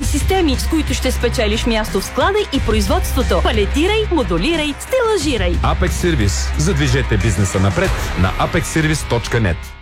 системи, с които ще спечелиш място в склада и производството. Палетирай, модулирай, стелажирай. Apex Service. Задвижете бизнеса напред на apexservice.net.